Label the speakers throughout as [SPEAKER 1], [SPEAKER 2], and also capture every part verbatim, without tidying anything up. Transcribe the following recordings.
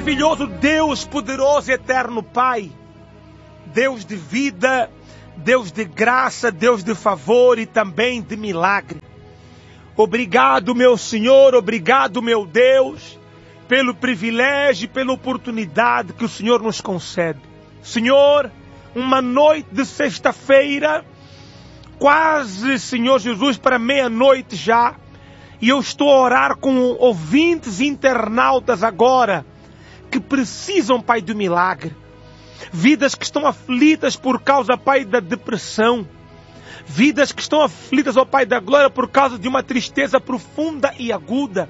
[SPEAKER 1] Maravilhoso Deus, poderoso e eterno Pai, Deus de vida, Deus de graça, Deus de favor e também de milagre. Obrigado, meu Senhor, obrigado, meu Deus, pelo privilégio e pela oportunidade que o Senhor nos concede. Senhor, uma noite de sexta-feira, quase, Senhor Jesus, para meia-noite já, e eu estou a orar com ouvintes e internautas agora, que precisam, Pai, do milagre. Vidas que estão aflitas por causa, Pai, da depressão. Vidas que estão aflitas, ó Pai da glória, por causa de uma tristeza profunda e aguda.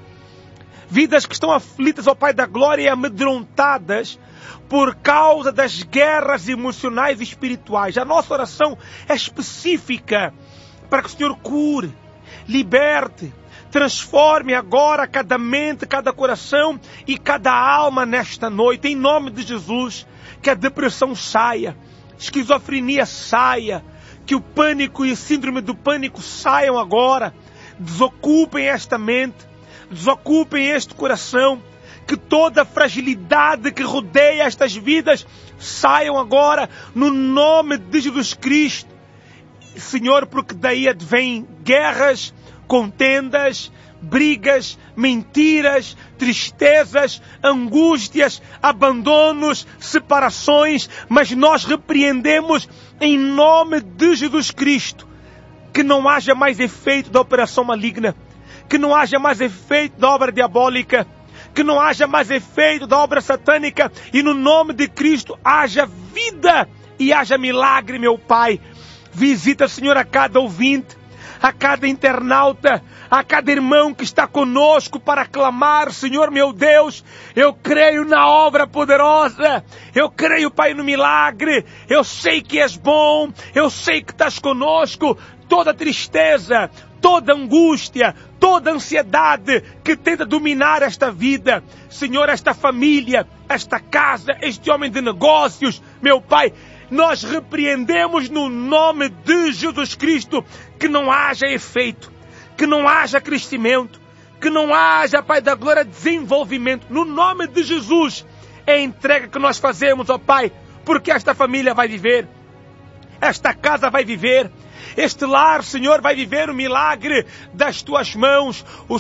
[SPEAKER 1] Vidas que estão aflitas, ó Pai da glória, e amedrontadas por causa das guerras emocionais e espirituais. A nossa oração é específica para que o Senhor cure, liberte, transforme agora cada mente, cada coração e cada alma nesta noite. Em nome de Jesus, que a depressão saia, esquizofrenia saia, que o pânico e a síndrome do pânico saiam agora. Desocupem esta mente, desocupem este coração, que toda fragilidade que rodeia estas vidas saiam agora no nome de Jesus Cristo. Senhor, porque daí advêm guerras, contendas, brigas, mentiras, tristezas, angústias, abandonos, separações, mas nós repreendemos em nome de Jesus Cristo que não haja mais efeito da operação maligna, que não haja mais efeito da obra diabólica, que não haja mais efeito da obra satânica, e no nome de Cristo haja vida e haja milagre, meu Pai. Visita, Senhor, a cada ouvinte, a cada internauta, a cada irmão que está conosco para clamar, Senhor meu Deus, eu creio na obra poderosa, eu creio, Pai, no milagre, eu sei que és bom, eu sei que estás conosco. Toda tristeza, toda angústia, toda ansiedade que tenta dominar esta vida, Senhor, esta família, esta casa, este homem de negócios, meu Pai, nós repreendemos no nome de Jesus Cristo que não haja efeito, que não haja crescimento, que não haja, Pai da glória, desenvolvimento. No nome de Jesus é a entrega que nós fazemos, ó Pai, porque esta família vai viver, esta casa vai viver, este lar, Senhor, vai viver o milagre das Tuas mãos, o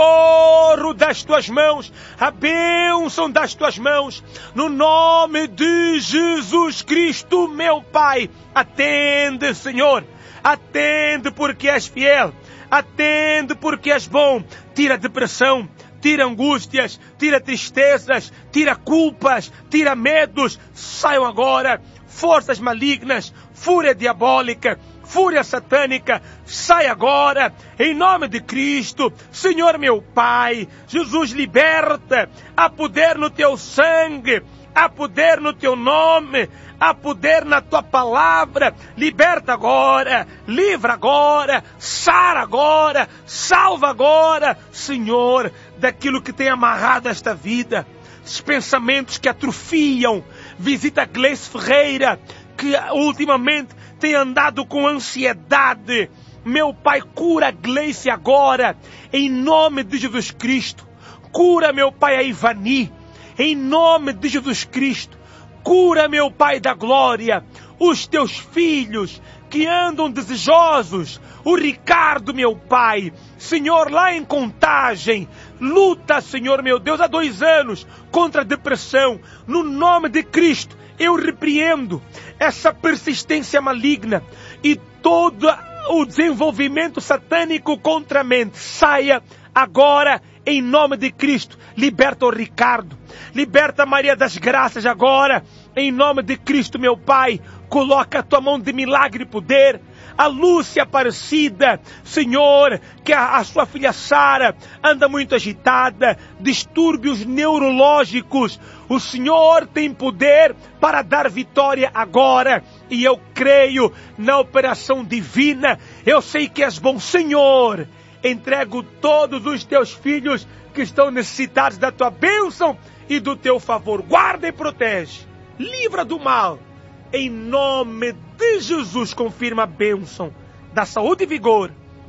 [SPEAKER 1] socorro das Tuas mãos, a bênção das Tuas mãos, no nome de Jesus Cristo, meu Pai. Atende, Senhor, atende porque és fiel, atende porque és bom. Tira a depressão, tira angústias, tira tristezas, tira culpas, tira medos, saiam agora forças malignas, fúria diabólica, fúria satânica, sai agora, em nome de Cristo. Senhor meu Pai, Jesus, liberta, há poder no Teu sangue, há poder no Teu nome, há poder na Tua palavra. Liberta agora, livra agora, sara agora, salva agora, Senhor, daquilo que tem amarrado esta vida, os pensamentos que atrofiam. Visita a Gleice Ferreira, que ultimamente tem andado com ansiedade. Meu Pai, cura a Gleice agora, em nome de Jesus Cristo. Cura, meu Pai, a Ivani, em nome de Jesus Cristo. Cura, meu Pai da glória, os Teus filhos que andam desejosos. O Ricardo, meu Pai, Senhor, lá em Contagem, luta, Senhor, meu Deus, há dois anos contra a depressão. No nome de Cristo, eu repreendo essa persistência maligna e todo o desenvolvimento satânico contra a mente. Saia agora, em nome de Cristo. Liberta o Ricardo, liberta a Maria das Graças agora, em nome de Cristo, meu Pai. Coloca a Tua mão de milagre e poder. A Lúcia Aparecida, Senhor, que a, a sua filha Sara anda muito agitada, distúrbios neurológicos. O Senhor tem poder para dar vitória agora. E eu creio na operação divina. Eu sei que és bom, Senhor. Entrego todos os Teus filhos que estão necessitados da Tua bênção e do Teu favor. Guarda e protege. Livra do mal. Em nome de Jesus, confirma a bênção da saúde e vigor.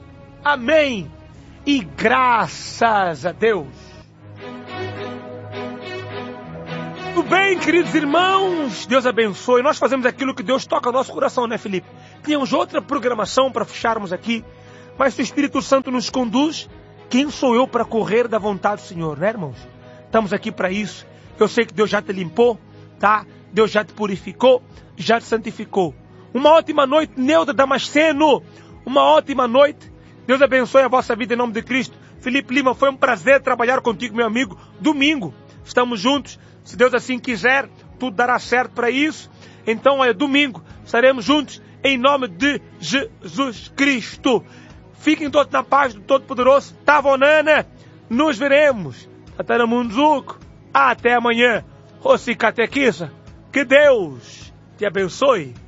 [SPEAKER 1] Amém. E graças a Deus. Muito bem, queridos irmãos, Deus abençoe. Nós fazemos aquilo que Deus toca no nosso coração, né, Felipe? Tínhamos outra programação para fecharmos aqui, mas se o Espírito Santo nos conduz, quem sou eu para correr da vontade do Senhor, né, irmãos? Estamos aqui para isso. Eu sei que Deus já te limpou, tá? Deus já te purificou, já te santificou. Uma ótima noite, Neuda Damasceno. Uma ótima noite. Deus abençoe a vossa vida em nome de Cristo. Felipe Lima, foi um prazer trabalhar contigo, meu amigo. Domingo, estamos juntos. Se Deus assim quiser, tudo dará certo para isso. Então, é domingo, estaremos juntos em nome de Jesus Cristo. Fiquem todos na paz do Todo-Poderoso. Tavonana, nos veremos. Até no Munzuco. Até amanhã. Ô, se catequiza. Que Deus te abençoe.